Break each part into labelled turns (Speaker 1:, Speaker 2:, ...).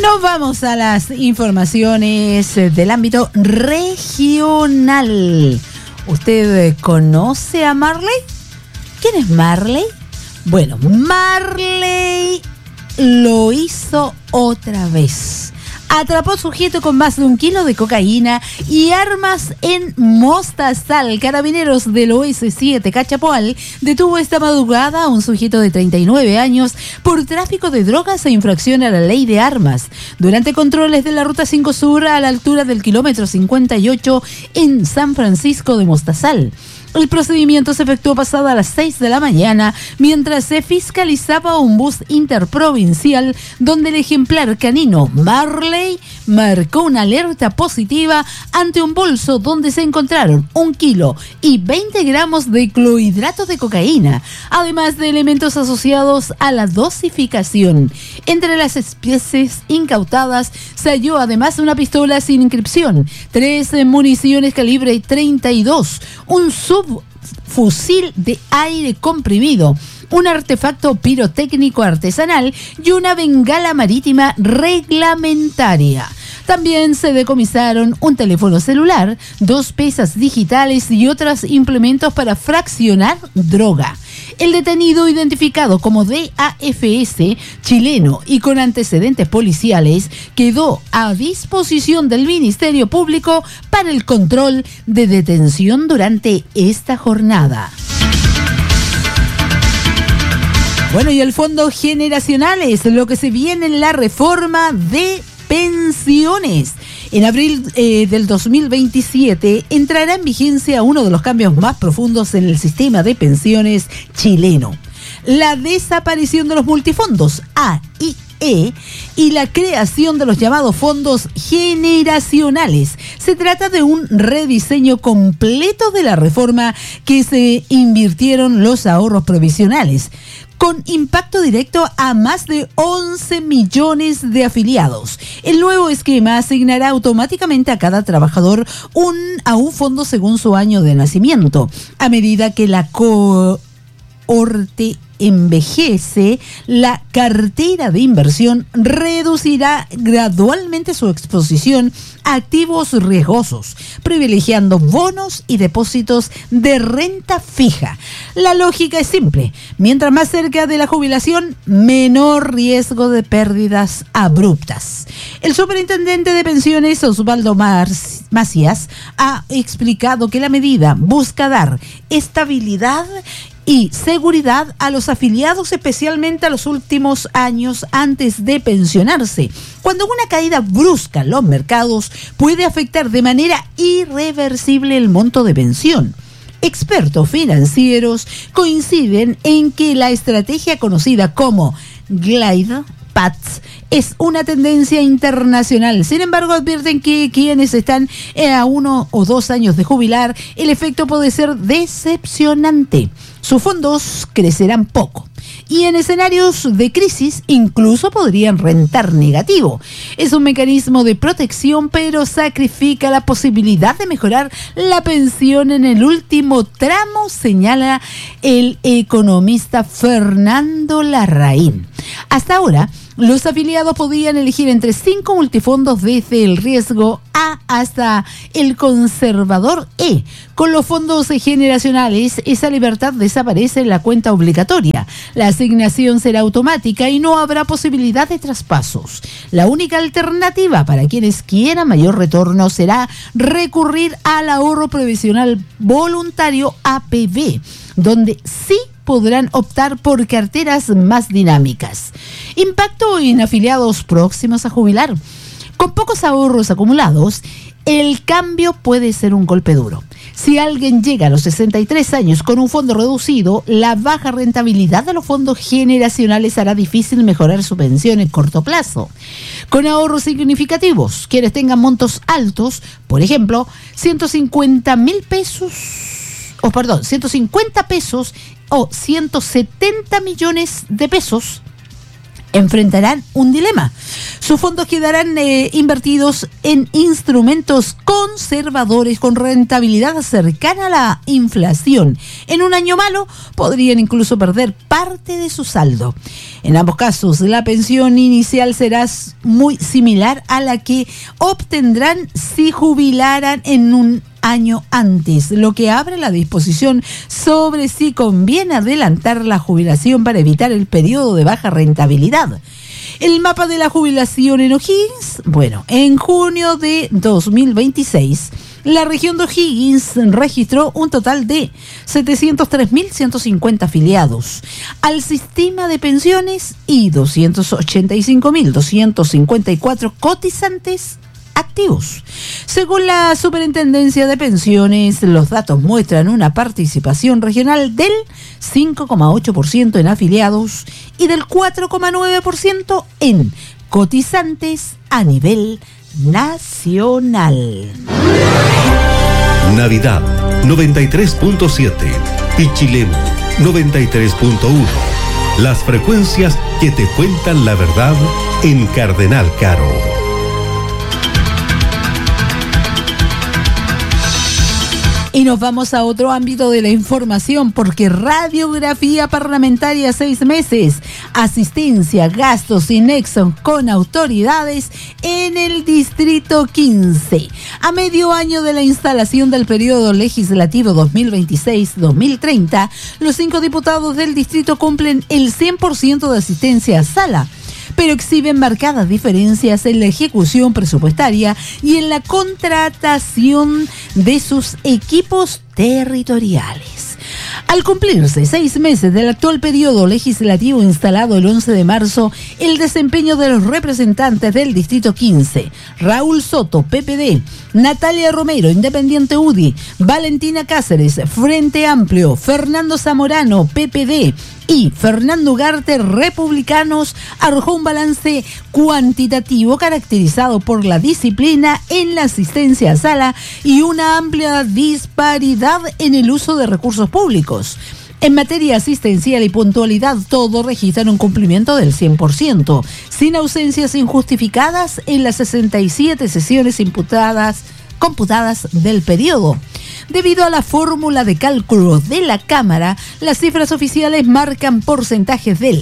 Speaker 1: Nos vamos a las informaciones del ámbito regional. ¿Usted conoce a Marley? ¿Quién es Marley? Bueno, Marley lo hizo otra vez. Atrapó sujeto con más de 1 kilo de cocaína y armas en Mostazal. Carabineros del OS7 Cachapoal detuvo esta madrugada a un sujeto de 39 años por tráfico de drogas e infracción a la ley de armas durante controles de la Ruta 5 Sur a la altura del kilómetro 58 en San Francisco de Mostazal. El procedimiento se efectuó pasada a las 6 de la mañana mientras se fiscalizaba un bus interprovincial donde el ejemplar canino Marley marcó una alerta positiva ante un bolso donde se encontraron 1 kilo y 20 gramos de clorhidrato de cocaína, además de elementos asociados a la dosificación. Entre las especies incautadas se halló además una pistola sin inscripción, 3 municiones calibre 32, un subfusil de aire comprimido, un artefacto pirotécnico artesanal y una bengala marítima reglamentaria. También se decomisaron un teléfono celular, 2 pesas digitales y otros implementos para fraccionar droga. El detenido, identificado como DAFS, chileno y con antecedentes policiales, quedó a disposición del Ministerio Público para el control de detención durante esta jornada. Bueno, y el Fondo Generacional es lo que se viene en la reforma de pensiones. En abril del 2027 entrará en vigencia uno de los cambios más profundos en el sistema de pensiones chileno: la desaparición de los multifondos A y E y la creación de los llamados fondos generacionales. Se trata de un rediseño completo de la reforma que se invirtieron los ahorros provisionales, con impacto directo a más de 11 millones de afiliados. El nuevo esquema asignará automáticamente a cada trabajador a un fondo según su año de nacimiento. A medida que la cohorte envejece, la cartera de inversión reducirá gradualmente su exposición a activos riesgosos, privilegiando bonos y depósitos de renta fija. La lógica es simple: mientras más cerca de la jubilación, menor riesgo de pérdidas abruptas. El superintendente de pensiones, Osvaldo Macías, ha explicado que la medida busca dar estabilidad y seguridad a los afiliados, especialmente a los últimos años antes de pensionarse, cuando una caída brusca en los mercados puede afectar de manera irreversible el monto de pensión. Expertos financieros coinciden en que la estrategia conocida como Glide Path es una tendencia internacional. Sin embargo, advierten que quienes están a 1 o 2 años de jubilar, el efecto puede ser decepcionante. Sus fondos crecerán poco y en escenarios de crisis incluso podrían rentar negativo. Es un mecanismo de protección, pero sacrifica la posibilidad de mejorar la pensión en el último tramo, señala el economista Fernando Larraín. Hasta ahora, los afiliados podían elegir entre 5 multifondos desde el riesgo A hasta el conservador E. Con los fondos generacionales, esa libertad desaparece en la cuenta obligatoria. La asignación será automática y no habrá posibilidad de traspasos. La única alternativa para quienes quieran mayor retorno será recurrir al ahorro previsional voluntario APV, donde sí podrán optar por carteras más dinámicas. Impacto en afiliados próximos a jubilar. Con pocos ahorros acumulados, el cambio puede ser un golpe duro. Si alguien llega a los 63 años con un fondo reducido, la baja rentabilidad de los fondos generacionales hará difícil mejorar su pensión en corto plazo. Con ahorros significativos, quienes tengan montos altos, por ejemplo, 150 pesos o 170 millones de pesos, enfrentarán un dilema. Sus fondos quedarán invertidos en instrumentos conservadores con rentabilidad cercana a la inflación. En un año malo podrían incluso perder parte de su saldo. En ambos casos, la pensión inicial será muy similar a la que obtendrán si jubilaran en un año antes, lo que abre la disposición sobre si conviene adelantar la jubilación para evitar el periodo de baja rentabilidad. El mapa de la jubilación en O'Higgins, bueno, en junio de 2026, la región de O'Higgins registró un total de 703.150 afiliados al sistema de pensiones y 285.254 cotizantes activos. Según la Superintendencia de Pensiones, los datos muestran una participación regional del 5,8% en afiliados y del 4,9% en cotizantes a nivel nacional.
Speaker 2: Navidad 93.7, Pichilemu 93.1. Las frecuencias que te cuentan la verdad en Cardenal Caro.
Speaker 1: Y nos vamos a otro ámbito de la información porque radiografía parlamentaria 6 meses, asistencia, gastos y nexo con autoridades en el Distrito 15. A medio año de la instalación del periodo legislativo 2026-2030, los 5 diputados del distrito cumplen el 100% de asistencia a sala, pero exhiben marcadas diferencias en la ejecución presupuestaria y en la contratación de sus equipos territoriales. Al cumplirse 6 meses del actual periodo legislativo instalado el 11 de marzo, el desempeño de los representantes del Distrito 15, Raúl Soto, PPD, Natalia Romero, Independiente UDI, Valentina Cáceres, Frente Amplio, Fernando Zamorano, PPD, y Fernando Ugarte, Republicanos, arrojó un balance cuantitativo caracterizado por la disciplina en la asistencia a sala y una amplia disparidad en el uso de recursos públicos. En materia asistencial y puntualidad, todos registran un cumplimiento del 100%, sin ausencias injustificadas en las 67 sesiones computadas del periodo. Debido a la fórmula de cálculo de la Cámara, las cifras oficiales marcan porcentajes del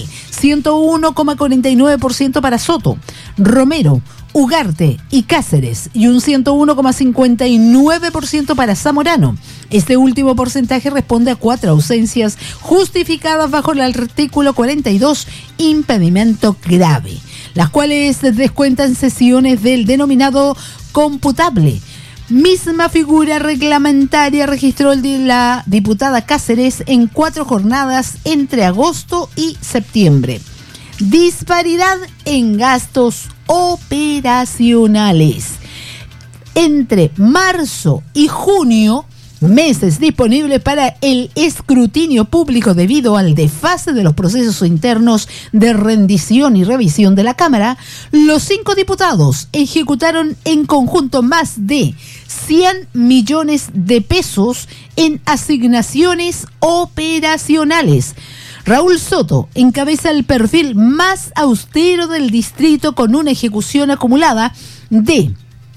Speaker 1: 101,49% para Soto, Romero, Ugarte y Cáceres y un 101,59% para Zamorano. Este último porcentaje responde a 4 ausencias justificadas bajo el artículo 42, impedimento grave, las cuales descuentan sesiones del denominado computable. Misma figura reglamentaria registró la diputada Cáceres en 4 jornadas entre agosto y septiembre. Disparidad en gastos operacionales. Entre marzo y junio, meses disponibles para el escrutinio público debido al desfase de los procesos internos de rendición y revisión de la Cámara, los 5 diputados ejecutaron en conjunto más de 100 millones de pesos en asignaciones operacionales. Raúl Soto encabeza el perfil más austero del distrito con una ejecución acumulada de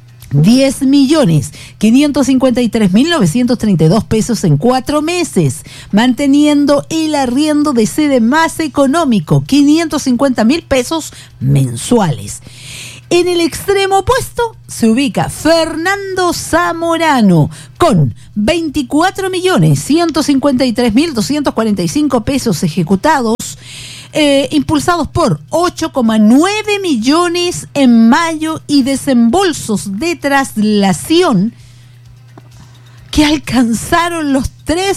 Speaker 1: 10.553.932 pesos en 4 meses, manteniendo el arriendo de sede más económico, 550.000 pesos mensuales. En el extremo opuesto se ubica Fernando Zamorano con 24.153.245 pesos ejecutados, impulsados por 8,9 millones en mayo y desembolsos de traslación que alcanzaron los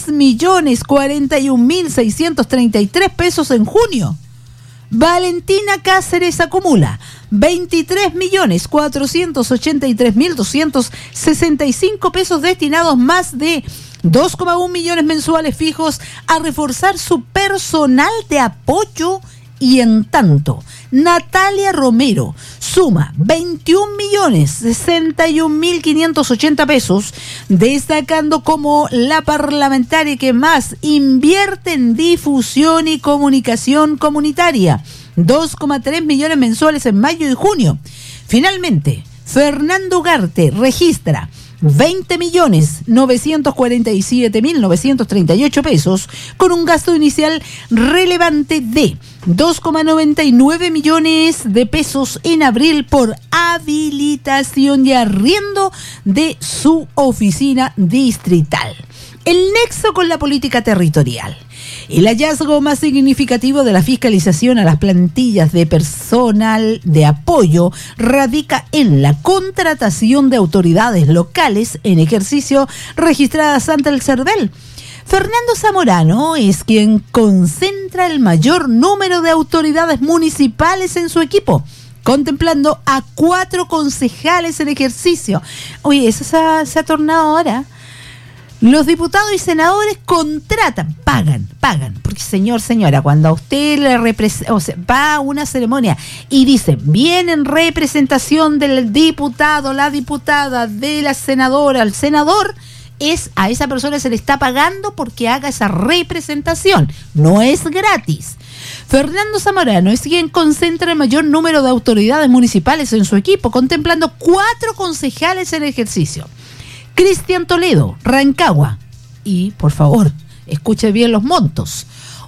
Speaker 1: 3.041.633 pesos en junio. Valentina Cáceres acumula 23.483.265 pesos destinados, más de 2,1 millones mensuales fijos a reforzar su personal de apoyo, y en tanto Natalia Romero suma 21.061.580 pesos, destacando como la parlamentaria que más invierte en difusión y comunicación comunitaria, 2,3 millones mensuales en mayo y junio. Finalmente, Fernando Ugarte registra 20.947.938 pesos, con un gasto inicial relevante de 2,99 millones de pesos en abril por habilitación y arriendo de su oficina distrital. El nexo con la política territorial. El hallazgo más significativo de la fiscalización a las plantillas de personal de apoyo radica en la contratación de autoridades locales en ejercicio registradas ante el CERVEL. Fernando Zamorano es quien concentra el mayor número de autoridades municipales en su equipo, contemplando a 4 concejales en ejercicio. Oye, eso se ha tornado ahora. Los diputados y senadores contratan, pagan, porque señora, cuando a usted va a una ceremonia y dice, viene en representación del diputado, la diputada, de la senadora, el senador, a esa persona se le está pagando porque haga esa representación, no es gratis. Fernando Zamorano es quien concentra el mayor número de autoridades municipales en su equipo, contemplando 4 concejales en ejercicio. Cristian Toledo, Rancagua. Y, por favor, escuche bien los montos.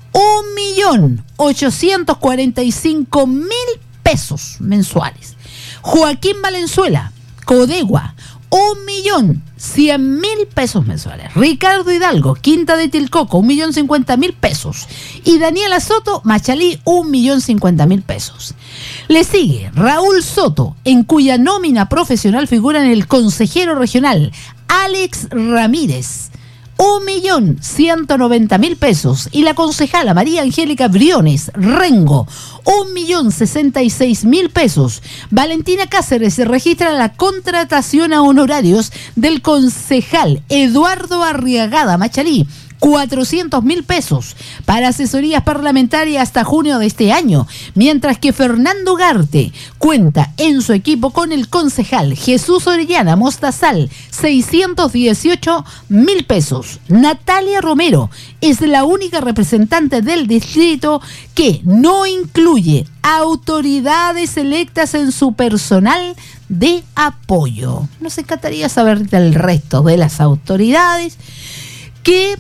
Speaker 1: 1.845.000 pesos mensuales. Joaquín Valenzuela, Codegua, 1.100.000 pesos mensuales. Ricardo Hidalgo, Quinta de Tilcoco, 1.050.000 pesos. Y Daniela Soto, Machalí, 1.050.000 pesos. Le sigue Raúl Soto, en cuya nómina profesional figuran el consejero regional Alex Ramírez, 1.190.000 pesos, y la concejala María Angélica Briones Rengo, 1.066.000 pesos. Valentina Cáceres se registra la contratación a honorarios del concejal Eduardo Arriagada Machalí, 400.000 pesos para asesorías parlamentarias hasta junio de este año, mientras que Fernando Ugarte cuenta en su equipo con el concejal Jesús Orellana Mostazal, 618.000 pesos. Natalia Romero es la única representante del distrito que no incluye autoridades electas en su personal de apoyo. Nos encantaría saber del resto de las autoridades que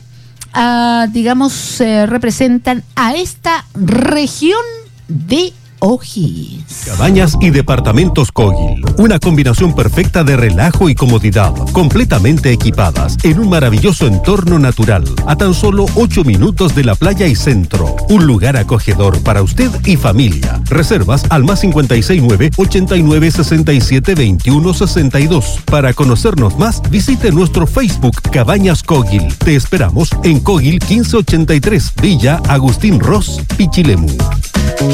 Speaker 1: representan a esta región de O'Higgins.
Speaker 2: Cabañas y departamentos Kogil, una combinación perfecta de relajo y comodidad, completamente equipadas en un maravilloso entorno natural, a tan solo 8 minutos de la playa y centro. Un lugar acogedor para usted y familia. Reservas al +569 89 67 21 62. Para conocernos más, visite nuestro Facebook Cabañas Kogil. Te esperamos en Kogil 1583, Villa Agustín Ross, Pichilemu.